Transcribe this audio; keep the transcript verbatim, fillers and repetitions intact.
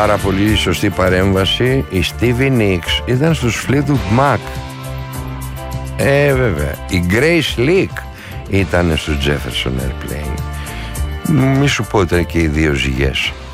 πάρα πολύ σωστή παρέμβαση. Η Stevie Nicks ήταν στους Fleetwood Mac. Ε, βέβαια. Η Grace Slick ήταν στους Jefferson Airplane. Μη σου πω ότι ήταν και οι δύο ζυγές.